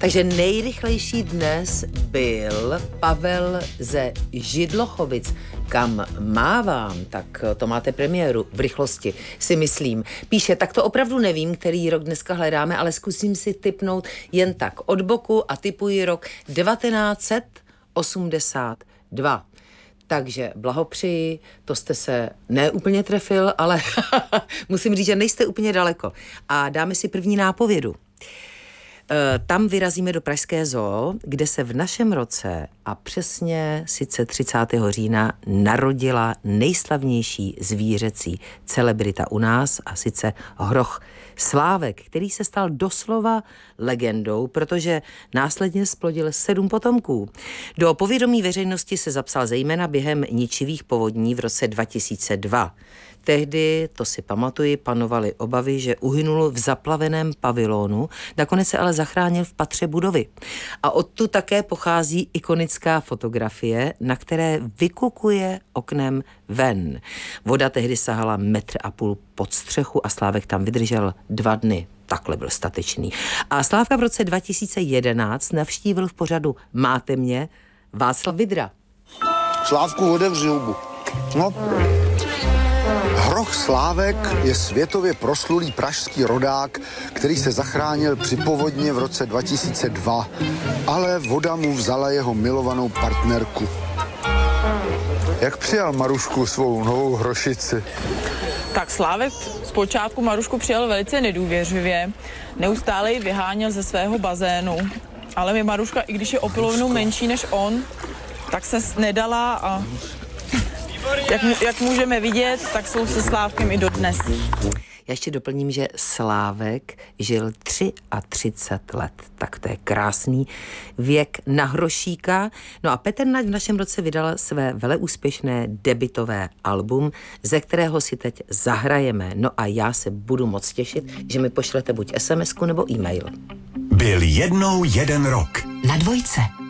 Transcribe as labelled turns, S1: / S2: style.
S1: Takže nejrychlejší dnes byl Pavel ze Židlochovic. Kam mávám, tak to máte premiéru v rychlosti, si myslím. Píše, tak to opravdu nevím, který rok dneska hledáme, ale zkusím si tipnout jen tak od boku a tipuji rok 1982. Takže blahopřeji, to jste se neúplně trefil, ale musím říct, že nejste úplně daleko. A dáme si první nápovědu. Tam vyrazíme do Pražské zoo, kde se v našem roce a přesně sice 30. října narodila nejslavnější zvířecí celebrita u nás, a sice hroch Slávek, který se stal doslova legendou, protože následně splodil 7 potomků. Do povědomí veřejnosti se zapsal zejména během ničivých povodní v roce 2002. Tehdy, to si pamatuji, panovaly obavy, že uhynul v zaplaveném pavilonu, nakonec se ale zachránil v patře budovy. A odtud také pochází ikonická fotografie, na které vykukuje oknem ven. Voda tehdy sahala 1,5 metru pod střechu a Slávek tam vydržel 2 dny. Takhle byl statečný. A Slávka v roce 2011 navštívil v pořadu Máte mě Václav Vydra.
S2: Slávku, otevři hubu. No. Hroch Slávek je světově proslulý pražský rodák, který se zachránil při povodně v roce 2002, ale voda mu vzala jeho milovanou partnerku. Jak přijal Marušku svou novou hrošici?
S3: Tak Slávek zpočátku Marušku přijal velice nedůvěřivě, neustále ji vyháněl ze svého bazénu, ale mi Maruška, i když je o polovinu menší než on, tak se nedala a jak můžeme vidět, tak jsou se Slávkem i dodnes.
S1: Já ještě doplním, že Slávek žil 33 let, tak to je krásný věk na hrošíka. No a Petr Nať v našem roce vydal své veleúspěšné debutové album, ze kterého si teď zahrajeme. No a já se budu moc těšit, že mi pošlete buď SMS-ku nebo e-mail.
S4: Byl jednou jeden rok.
S5: Na Dvojce.